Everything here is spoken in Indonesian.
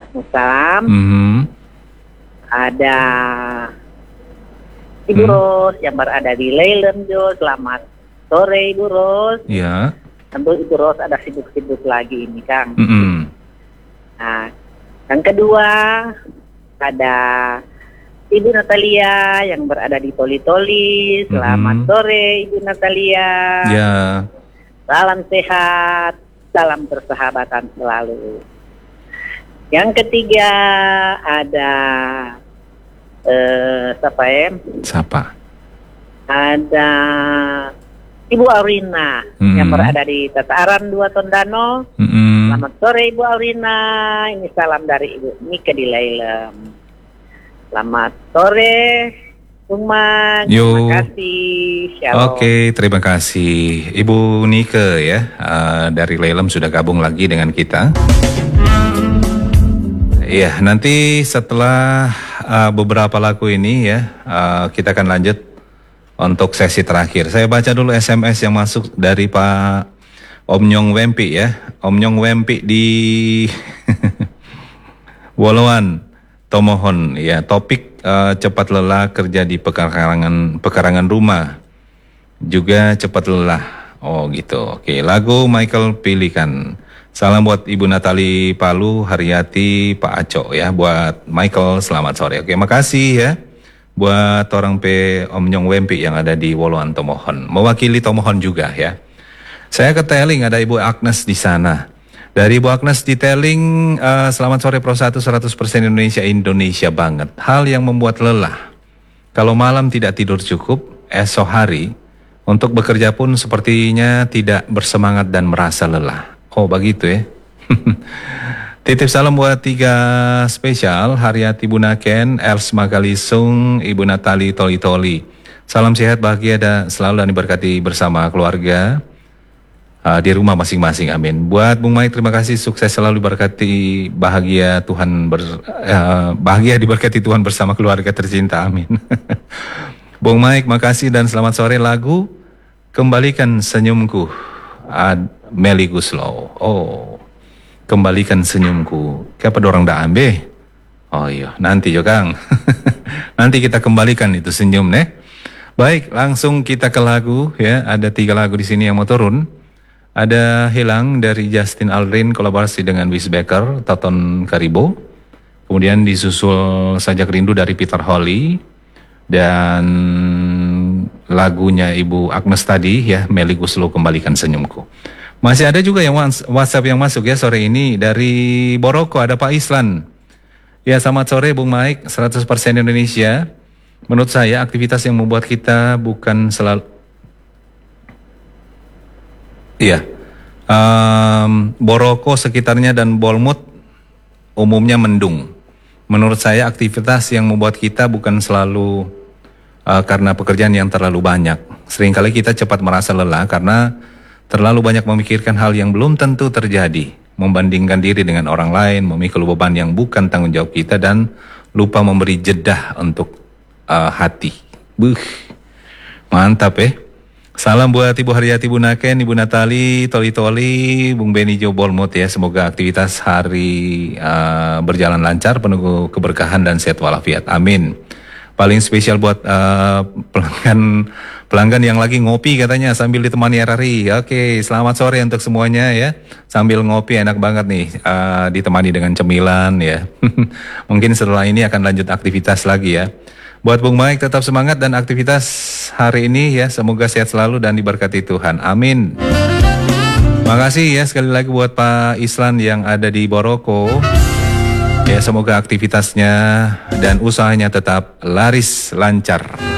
Waalaikumsalam. Ada Ibu Ros yang berada di Leilem Jo. Selamat sore Ibu Ros. Ya. Tentu Ibu Ros ada sibuk-sibuk lagi ini Kang. Nah, yang kedua ada Ibu Natalia yang berada di Toli-Toli. Selamat sore Ibu Natalia. Ya. Salam sehat, salam persahabatan selalu. Yang ketiga ada siapa ya? Siapa? Ada Ibu Aurina yang berada di Tataran 2 Tondano. Selamat sore Ibu Aurina. Ini salam dari Ibu Nika di Leilem. Selamat sore Bung Man. Terima kasih. Shalom. Oke, terima kasih Ibu Nika ya, dari Leilem sudah gabung lagi dengan kita. Iya, nanti setelah beberapa lagu ini ya, kita akan lanjut untuk sesi terakhir. Saya baca dulu SMS yang masuk dari Pak Om Nyong Wempi ya. Om Nyong Wempi di Woloan, Tomohon ya. Topik cepat lelah kerja di pekarangan rumah. Juga cepat lelah. Oh gitu. Oke, lagu Michael pilihkan. Salam buat Ibu Natali Palu, Haryati, Pak Aco ya. Buat Michael, selamat sore. Oke, makasih ya. Buat orang Om Nyong Wempi yang ada di Woloan Tomohon. Mewakili Tomohon juga ya. Saya ke Teling, ada Ibu Agnes di sana. Dari Ibu Agnes di Teling, selamat sore Pro 1 100% Indonesia banget. Hal yang membuat lelah. Kalau malam tidak tidur cukup, esok hari untuk bekerja pun sepertinya tidak bersemangat dan merasa lelah. Oh begitu ya. Titip salam buat 3 spesial, Haryati Bunaken, Els Magalisung, Ibu Natali Toli-Toli. Salam sehat, bahagia dan selalu dan diberkati bersama keluarga di rumah masing-masing, amin. Buat Bung Mike, terima kasih, sukses selalu diberkati, bahagia diberkati Tuhan bersama keluarga tercinta, amin. Bung Mike, makasih dan selamat sore. Lagu Kembalikan Senyumku, Meli Guslow. Oh, Kembalikan Senyumku. Kenapa dorang dah ambil? Oh iya, nanti jo Kang. Nanti kita kembalikan itu senyum nih. Baik, langsung kita ke lagu ya. Ada 3 lagu di sini yang mau turun. Ada Hilang dari Justin Aldrin kolaborasi dengan Wiz Becker, Toton Karibo. Kemudian disusul Sajak Rindu dari Peter Holly. Dan lagunya Ibu Agnes tadi ya, Meli Guslow, Kembalikan Senyumku. Masih ada juga yang WhatsApp yang masuk ya sore ini. Dari Boroko ada Pak Islan. Ya, selamat sore Bung Mike, 100% Indonesia. Menurut saya aktivitas yang membuat kita bukan selalu... Iya, Boroko sekitarnya dan Bolmut umumnya mendung. Menurut saya aktivitas yang membuat kita bukan selalu karena pekerjaan yang terlalu banyak. Seringkali kita cepat merasa lelah karena terlalu banyak memikirkan hal yang belum tentu terjadi, membandingkan diri dengan orang lain, memikul beban yang bukan tanggung jawab kita, dan lupa memberi jeda untuk hati. Mantap ya. Salam buat Ibu Haryati Bunaken, Ibu Natali Toli-Toli, Bung Beni Jo Bolmut ya. Semoga aktivitas hari berjalan lancar, penuh keberkahan dan sehat walafiat. Amin. Paling spesial buat pelanggan yang lagi ngopi katanya sambil ditemani RRI. Oke, selamat sore untuk semuanya ya. Sambil ngopi enak banget nih, ditemani dengan cemilan ya. Mungkin setelah ini akan lanjut aktivitas lagi ya. Buat Bung Mike tetap semangat dan aktivitas hari ini ya. Semoga sehat selalu dan diberkati Tuhan. Amin. Makasih ya sekali lagi buat Pak Islan yang ada di Boroko. Ya, semoga aktivitasnya dan usahanya tetap laris lancar.